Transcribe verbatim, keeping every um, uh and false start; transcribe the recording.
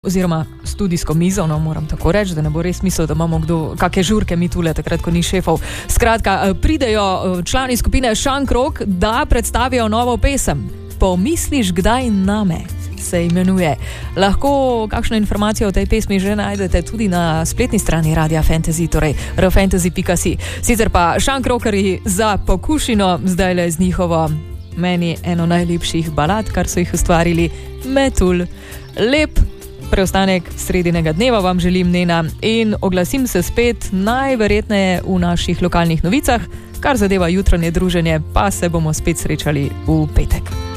oziroma studijsko mizo, no moram tako reči, da ne bo res mislil, da imamo kdo, kakšne žurke mi tule, takrat, ko ni šefov. Skratka, pridejo člani skupine Šankrok, da predstavijo novo pesem. Pomisliš kdaj name, se imenuje. Lahko kakšno informacijo o tej pesmi že najdete tudi na spletni strani Radia Fantasy, torej r fantasy pika si. Sicer pa Šankrokerji za pokušino, zdajle z njihovo, meni eno najlepših balad, kar so jih ustvarili, Metul. Lep preostanek sredinega dneva vam želim, Nena, in oglasim se spet najverjetneje v naših lokalnih novicah, kar zadeva jutranje druženje, pa se bomo spet srečali v petek.